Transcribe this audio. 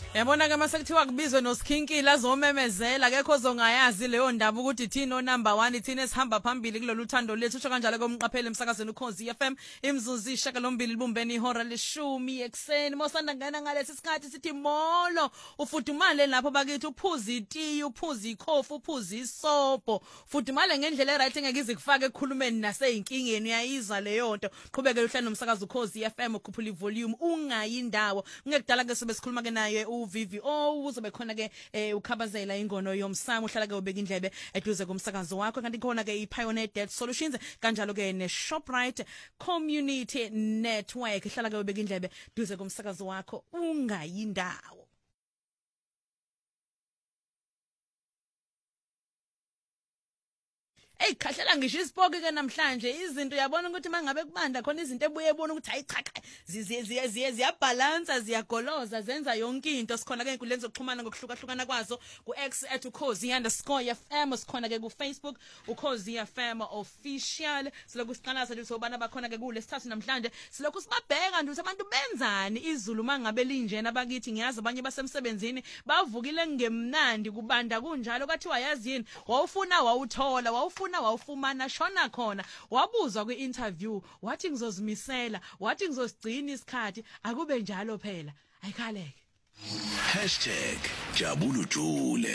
Yabona ke mase kuthiwa kubizwe noSkhinkile azomemezela akekho ozongayazi leyo ndaba ukuthi thina number 1 thina esihamba phambili kulolu thando lethu usho kanjalo komqapheli emsakazweni uKhozi FM imzuzu ishakalombili libumbeni ihora leshumi ekseni mosanda ngena ngalesi sikhathi sithi molo ufudumale lapho bakithi uphuza itiye uphuza ikhofi uphuza isopo fudumale ngendlela eright engeke izikufake ekukhulumeni nasey'inkingeni uyayizwa leyo nto qhubeke uhlale nomsakazo uKhozi FM ukhuphula ivolume ungayindawo ngekudala ke sobe sikhuluma ke naye uVVO uzobe khona ke ukhabazela ingono yomsamo uhlala ke ubeka indlebe eduze komsakazo wakho kanti khona ke iPioneer Debt Solutions kanjalo ke neShoprite Community Network ihlala ke ubeka indlebe eduze komsakazo wakho ungayindawo. Hey khahlela ngisho isipoke ke namhlanje izinto uyabona ukuthi mangabe kubanda khona izinto ebuye ebona ukuthi hayi cha ziyabalance ziyagoloza zenza yonke into sikhona ke inkundleni zokuxhumana ngokuhlukahlukana kwazo ku-X @ukhozi_FM sikhona ke ku-Facebook ukhozi FM official siloku siqala sathi sobana bakhona ke kule sithathu namhlanje siloku sibabheka nje ukuthi abantu benzani izulu mangabe linjena bakithi ngiyazi abanye basemsebenzini bavukile ngemnandi kubanda kunjalo kathiwa yazi yini wawufuna wawuthola wawufumana shona khona wabuzwa kwi-interview wathi ngizozimisela wathi ngizosigcina isikhathi akube njalo phela ayikhaleke #jabulujule